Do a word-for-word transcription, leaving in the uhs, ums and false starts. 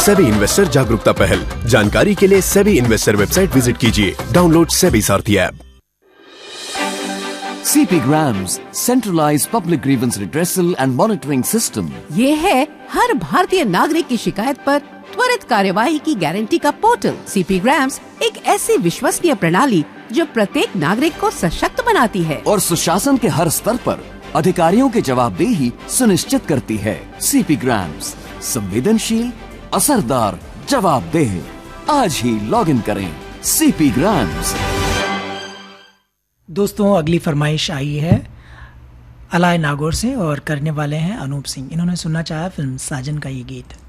SEBI investor जागरूकता पहल। जानकारी के लिए सेबी इन्वेस्टर वेबसाइट विजिट कीजिए। Download SEBI Sarathi app. C P Grams, Centralized Public Grievance Redressal and Monitoring System. ये है हर भारतीय नागरिक की शिकायत पर त्वरित कार्यवाही की गारंटी का पोर्टल। C P Grams एक ऐसी विश्वसनीय प्रणाली जो प्रत्येक नागरिक को सशक्त बनाती है और सुशासन के हर स्तर पर अधिकारियों की जवाबदेही सुनिश्चित करती है। C P Grams, संवेदनशील, असरदार, जवाबदेह। आज ही लॉग इन करें C P Grams। दोस्तों, अगली फरमाइश आई है अलाय नागौर से और करने वाले हैं अनूप सिंह। इन्होंने सुनना चाहा फिल्म साजन का ये गीत।